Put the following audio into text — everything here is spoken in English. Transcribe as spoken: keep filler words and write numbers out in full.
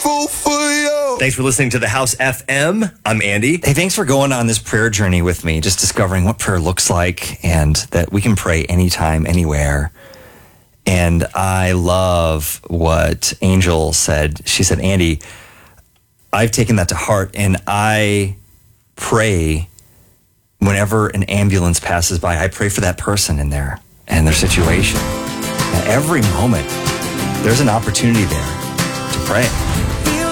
grateful for you. Thanks for listening to The House F M. I'm Andy. Hey, thanks for going on this prayer journey with me, just discovering what prayer looks like and that we can pray anytime, anywhere. And I love what Angel said. She said, Andy, I've taken that to heart, and I pray whenever an ambulance passes by, I pray for that person in there and their situation. And every moment, there's an opportunity there to pray.